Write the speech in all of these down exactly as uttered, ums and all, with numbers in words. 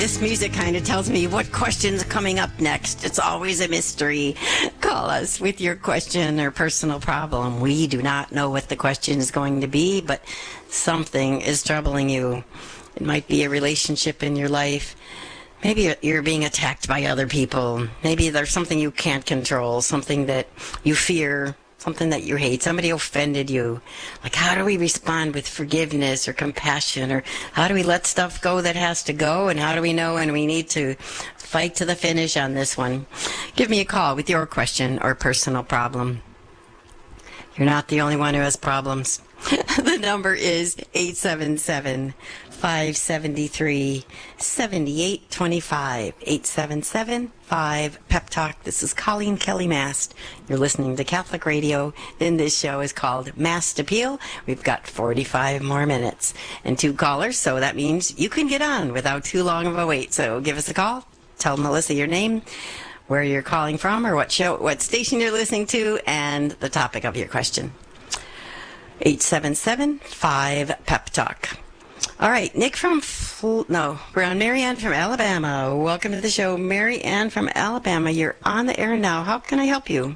this music kind of tells me what question's coming up next. It's always a mystery. Call us with your question or personal problem. We do not know what the question is going to be, but something is troubling you. It might be a relationship in your life. Maybe you're being attacked by other people. Maybe there's something you can't control, something that you fear, something that you hate. Somebody offended you. Like, how do we respond with forgiveness or compassion? Or how do we let stuff go that has to go? And how do we know when we need to fight to the finish on this one? Give me a call with your question or personal problem. You're not the only one who has problems. The number is eight seven seven, five seven three, seven eight two five. eight seven seven, five, Pep Talk. This is Colleen Kelly Mast. You're listening to Catholic Radio, and this show is called Mast Appeal. We've got forty-five more minutes and two callers, so that means you can get on without too long of a wait. So give us a call. Tell Melissa your name, where you're calling from, or what show, what station you're listening to, and the topic of your question. eight seven seven, five, Pep Talk. All right, Nick from, Fl- no, we're on Mary Ann from Alabama. Welcome to the show, Mary Ann from Alabama. You're on the air now. How can I help you?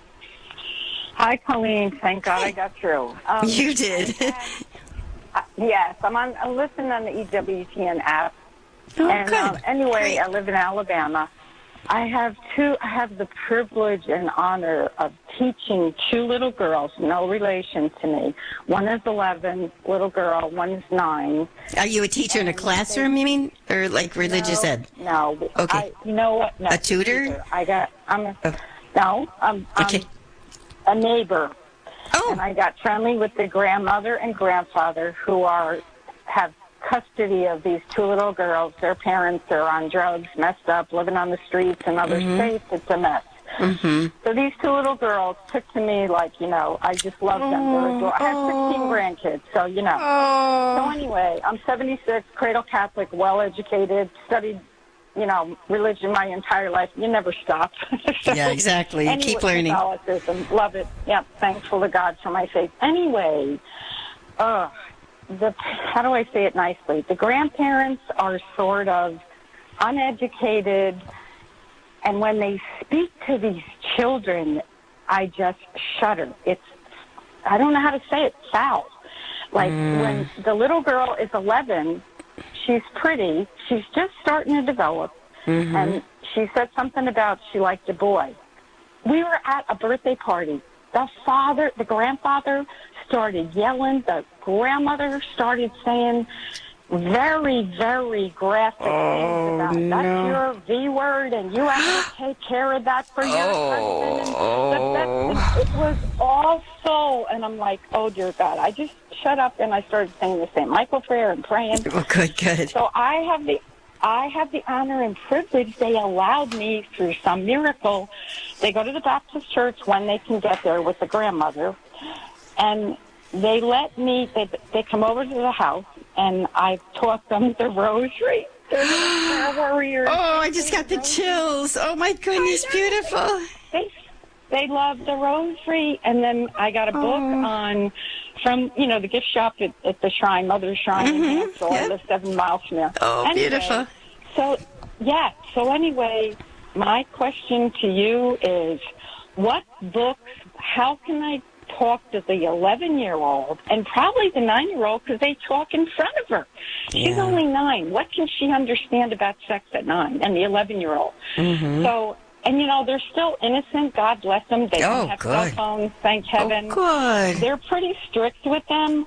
Hi, Colleen. Thank God I got through. Um, you did. Had, uh, yes, I'm on. I'm listening on the E W T N app. Oh, and good. um, anyway, Great. I live in Alabama. I have two. I have the privilege and honor of teaching two little girls, no relation to me. One is eleven, little girl. One is nine. Are you a teacher in a classroom, you mean? Or like religious no, ed? No. Okay. I, you know what? No, A tutor? tutor. I got. I'm. A, Oh. No. I'm. I'm Okay. a neighbor. Oh. And I got friendly with the grandmother and grandfather who are have custody of these two little girls. Their parents are on drugs, messed up, living on the streets in other Mm-hmm. states. It's a mess. Mm-hmm. So these two little girls took to me like, you know, I just love them. They're ador- I have sixteen grandkids, so, you know. Oh. So anyway, I'm seventy-six, cradle Catholic, well-educated, studied, you know, religion my entire life. You never stop. So Yeah, exactly. anyway, Keep learning. Catholicism, love it. Yeah, thankful to God for my faith. Anyway, uh, the how do I say it nicely? The grandparents are sort of uneducated, and when they speak to these children, I just shudder. It's, I don't know how to say it, foul. Like Mm. when the little girl is eleven, she's pretty, she's just starting to develop, Mm-hmm. and she said something about she liked a boy. We were at a birthday party. The father, the grandfather started yelling. The grandmother started saying very, very graphic Oh, things about no. that's your V word and you have to take care of that for your husband. And that, that, it, it was awful. And I'm like, oh, dear God. I just shut up and I started saying the Saint Michael prayer and praying. Oh, good, good. So I have the I have the honor and privilege. They allowed me through some miracle. They go to the Baptist church when they can get there with the grandmother, and they let me. They they come over to the house, and I taught them the rosary. They're little prayer warriors. Oh, I just got the chills. Oh, my goodness, beautiful. They they love the rosary, and then I got a book Oh. on from you know the gift shop at, at the Shrine, Mother's Shrine in Mhm, Hansel. I yeah. live seven miles from there. Oh, Anyway, beautiful. So yeah. So anyway, my question to you is, what books? How can I talk to the eleven-year-old and probably the nine-year-old because they talk in front of her? She's Yeah. only nine. What can she understand about sex at nine? And the eleven-year-old. Mm-hmm. So. And, you know, they're still innocent. God bless them. They Oh, don't have good. cell phones, thank heaven. Oh, good. They're pretty strict with them.